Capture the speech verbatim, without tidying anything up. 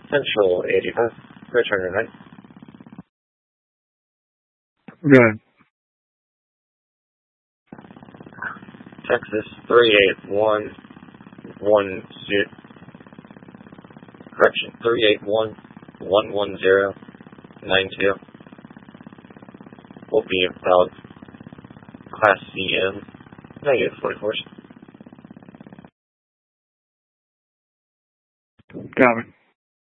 Central eighty-five. Return tonight. Good. Texas three eight one one zero. Correction, three eight one one one zero nine two. Will be about Class C M, negative forty-four. Got it.